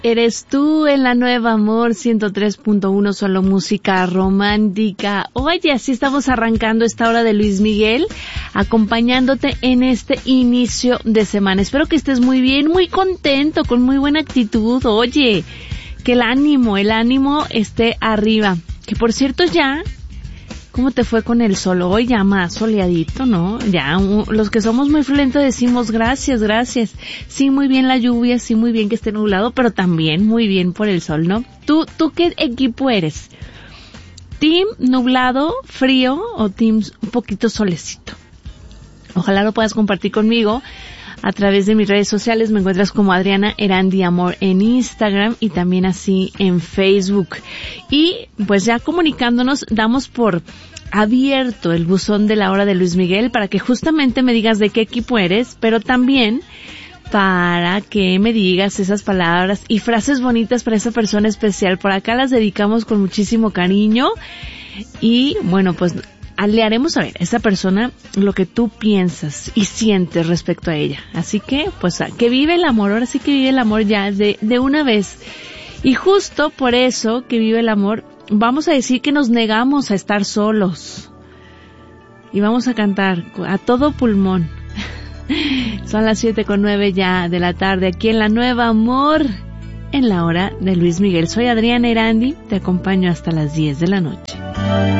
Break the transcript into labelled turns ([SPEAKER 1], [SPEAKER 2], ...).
[SPEAKER 1] Eres tú en la Nueva Amor 103.1, solo música romántica. Oye, así estamos arrancando esta hora de Luis Miguel, acompañándote en este inicio de semana. Espero que estés muy bien, muy contento, con muy buena actitud. Oye, que el ánimo esté arriba. Que por cierto ya, ¿cómo te fue con el sol? Hoy ya más soleadito, ¿no? Ya, los que somos muy fluentes decimos gracias. Sí, muy bien la lluvia, sí, muy bien que esté nublado, pero también muy bien por el sol, ¿no? ¿Tú qué equipo eres? ¿Team nublado, frío o team un poquito solecito? Ojalá lo puedas compartir conmigo a través de mis redes sociales. Me encuentras como Adriana Erandi Amor en Instagram y también así en Facebook. Y pues ya comunicándonos, damos por abierto el buzón de la hora de Luis Miguel para que justamente me digas de qué equipo eres, pero también para que me digas esas palabras y frases bonitas para esa persona especial. Por acá las dedicamos con muchísimo cariño y bueno, pues le haremos saber a esa persona lo que tú piensas y sientes respecto a ella. Así que, pues, que vive el amor. Ahora sí que vive el amor ya de una vez. Y justo por eso que vive el amor, vamos a decir que nos negamos a estar solos. Y vamos a cantar a todo pulmón. Son las 7:09 ya de la tarde aquí en la Nueva Amor, en la hora de Luis Miguel. Soy Adriana Erandi, te acompaño hasta las 10 de la noche.